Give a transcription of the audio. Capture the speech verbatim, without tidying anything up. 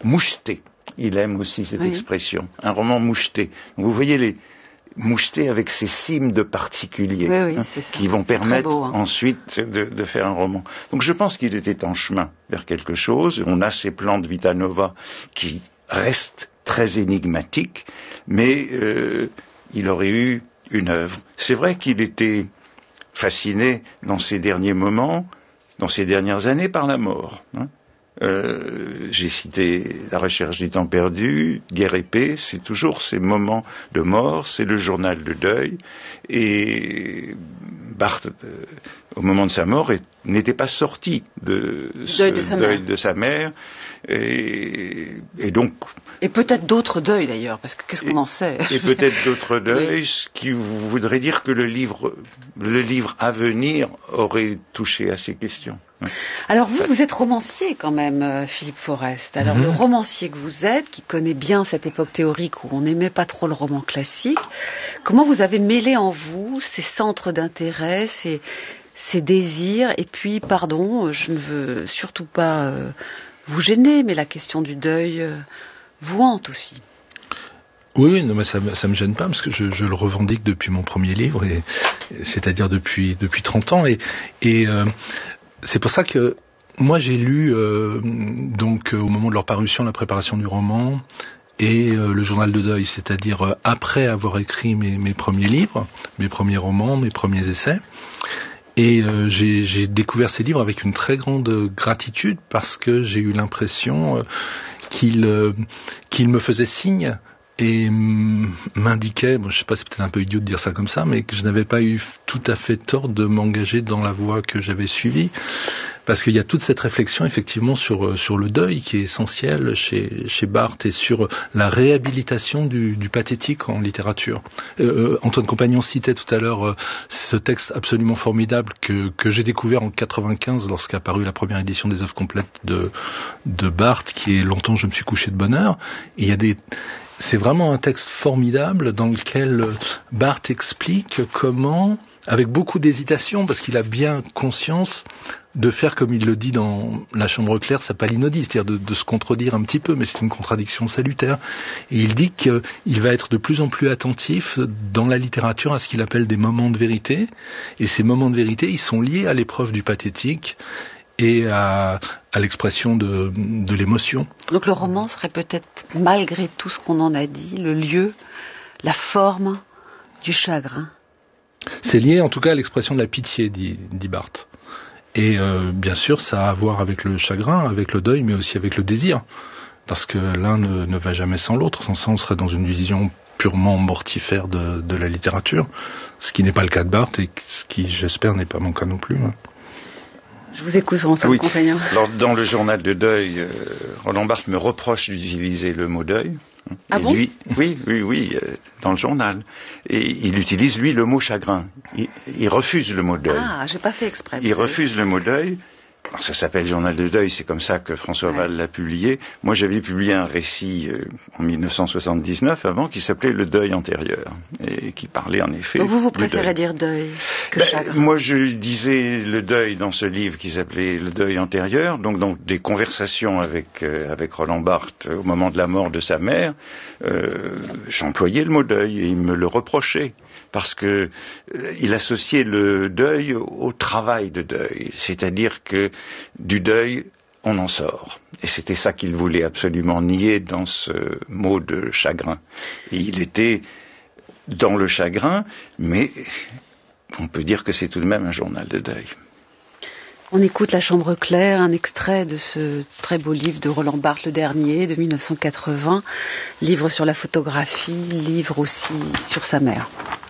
moucheté. Il aime aussi cette oui. expression, un roman moucheté. Donc vous voyez les moucheté avec ces cimes de particuliers oui, oui, hein, qui vont permettre beau, hein. ensuite de, de faire un roman. Donc je pense qu'il était en chemin vers quelque chose. On a ces plans de Vita Nova qui restent très énigmatiques, mais euh, il aurait eu une œuvre. C'est vrai qu'il était fasciné dans ses derniers moments, dans ses dernières années, par la mort. Hein. Euh, j'ai cité La recherche du temps perdu, Guerre et paix, c'est toujours ces moments de mort, c'est le journal de deuil, et Barthes, euh, au moment de sa mort, est, n'était pas sorti de ce deuil de sa deuil mère, de sa mère et, et donc... Et peut-être d'autres deuils d'ailleurs, parce que qu'est-ce qu'on en sait? Et peut-être d'autres deuils, ce qui voudrait dire que le livre, le livre à venir aurait touché à ces questions. Alors vous, vous êtes romancier quand même, Philippe Forest. Alors mmh. le romancier que vous êtes, qui connaît bien cette époque théorique où on n'aimait pas trop le roman classique, comment vous avez mêlé en vous ces centres d'intérêt, ces, ces désirs, et puis, pardon, je ne veux surtout pas euh, vous gêner, mais la question du deuil euh, vous hante aussi. Oui, non, mais ça, ça me gêne pas parce que je, je le revendique depuis mon premier livre, et, c'est-à-dire depuis depuis trente ans, et et euh, c'est pour ça que moi j'ai lu euh, donc euh, au moment de leur parution la préparation du roman et euh, le journal de deuil, c'est-à-dire euh, après avoir écrit mes, mes premiers livres, mes premiers romans, mes premiers essais. Et euh, j'ai, j'ai découvert ces livres avec une très grande gratitude parce que j'ai eu l'impression euh, qu'ils euh, qu'ils me faisaient signe et m'indiquait, bon, je sais pas, c'est peut-être un peu idiot de dire ça comme ça, mais que je n'avais pas eu tout à fait tort de m'engager dans la voie que j'avais suivie, parce qu'il y a toute cette réflexion effectivement sur sur le deuil qui est essentiel chez chez Barthes et sur la réhabilitation du, du pathétique en littérature. Euh, Antoine Compagnon citait tout à l'heure euh, ce texte absolument formidable que que j'ai découvert en quatre-vingt-quinze lorsqu'a paru la première édition des œuvres complètes de de Barthes, qui est Longtemps je me suis couché de bonne heure. Et il y a des C'est vraiment un texte formidable dans lequel Barthes explique comment, avec beaucoup d'hésitation, parce qu'il a bien conscience de faire, comme il le dit dans La Chambre claire, sa palinodie, c'est-à-dire de, de se contredire un petit peu, mais c'est une contradiction salutaire. Et il dit qu'il va être de plus en plus attentif dans la littérature à ce qu'il appelle des moments de vérité. Et ces moments de vérité, ils sont liés à l'épreuve du pathétique et à, à l'expression de, de l'émotion. Donc le roman serait peut-être, malgré tout ce qu'on en a dit, le lieu, la forme du chagrin. C'est lié en tout cas à l'expression de la pitié, dit, dit Barthes. Et euh, bien sûr, ça a à voir avec le chagrin, avec le deuil, mais aussi avec le désir. Parce que l'un ne, ne va jamais sans l'autre. Sans ça, on serait dans une vision purement mortifère de, de la littérature. Ce qui n'est pas le cas de Barthes et ce qui, j'espère, n'est pas mon cas non plus. Hein. Je vous écoute, Antoine oui. Compagnon. Alors, dans le journal de deuil, euh, Roland Barthes me reproche d'utiliser le mot deuil. Ah et bon lui, oui, oui, oui, euh, dans le journal. Et il utilise, lui, le mot chagrin. Il, il refuse le mot deuil. Ah, j'ai pas fait exprès. Il refuse le mot deuil. Alors, ça s'appelle Journal de deuil, c'est comme ça que François ouais. Val l'a publié. Moi, j'avais publié un récit euh, en dix-neuf cent soixante-dix-neuf, avant, qui s'appelait Le deuil antérieur, et qui parlait en effet... Donc vous, vous préférez dire deuil que ben, chagrin? Moi, je disais le deuil dans ce livre qui s'appelait Le deuil antérieur, donc, donc des conversations avec, euh, avec Roland Barthes au moment de la mort de sa mère. Euh, j'employais le mot deuil, et il me le reprochait. Parce que euh, il associait le deuil au travail de deuil, c'est-à-dire que du deuil, on en sort. Et c'était ça qu'il voulait absolument nier dans ce mot de chagrin. Et il était dans le chagrin, mais on peut dire que c'est tout de même un journal de deuil. On écoute La Chambre claire, un extrait de ce très beau livre de Roland Barthes, le dernier, de mille neuf cent quatre-vingts, livre sur la photographie, livre aussi sur sa mère.